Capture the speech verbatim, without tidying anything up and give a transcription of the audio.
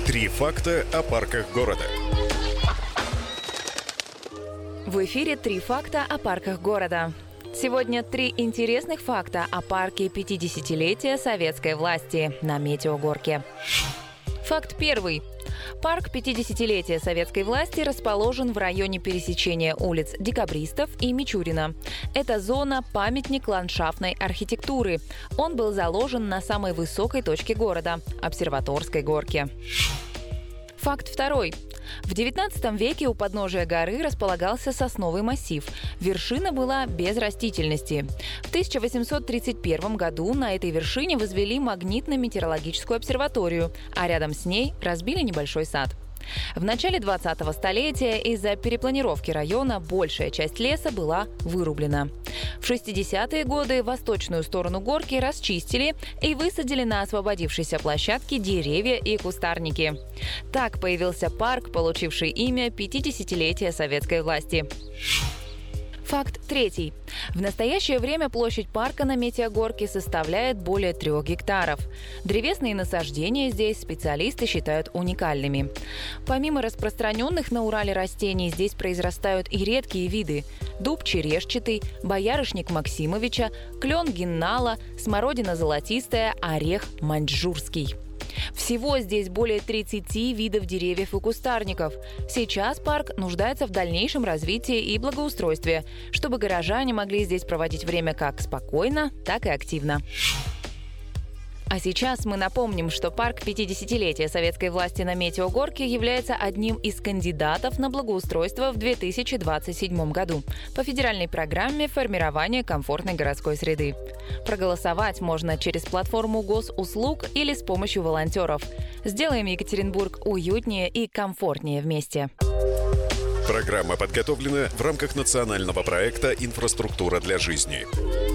Три факта о парках города. В эфире «Три факта о парках города». Сегодня три интересных факта о парке пятидесятилетия советской власти на Метеогорке. Факт первый. Парк пятидесятилетия советской власти расположен в районе пересечения улиц Декабристов и Мичурина. Это зона – памятник ландшафтной архитектуры. Он был заложен на самой высокой точке города – Обсерваторской горке. Факт второй. В девятнадцатом веке у подножия горы располагался сосновый массив. Вершина была без растительности. В тысяча восемьсот тридцать первом году на этой вершине возвели магнитно-метеорологическую обсерваторию, а рядом с ней разбили небольшой сад. В начале двадцатого столетия из-за перепланировки района большая часть леса была вырублена. В шестидесятые годы восточную сторону горки расчистили и высадили на освободившейся площадке деревья и кустарники. Так появился парк, получивший имя пятидесятилетия советской власти. Факт третий. В настоящее время площадь парка на Метеогорке составляет более трех гектаров. Древесные насаждения здесь специалисты считают уникальными. Помимо распространенных на Урале растений, здесь произрастают и редкие виды – дуб черешчатый, боярышник Максимовича, клен геннала, смородина золотистая, орех маньчжурский. Всего здесь более тридцати видов деревьев и кустарников. Сейчас парк нуждается в дальнейшем развитии и благоустройстве, чтобы горожане могли здесь проводить время как спокойно, так и активно. А сейчас мы напомним, что парк пятидесятилетия советской власти на Метеогорке является одним из кандидатов на благоустройство в две тысячи двадцать седьмом году по федеральной программе формирования комфортной городской среды. Проголосовать можно через платформу госуслуг или с помощью волонтеров. Сделаем Екатеринбург уютнее и комфортнее вместе. Программа подготовлена в рамках национального проекта «Инфраструктура для жизни».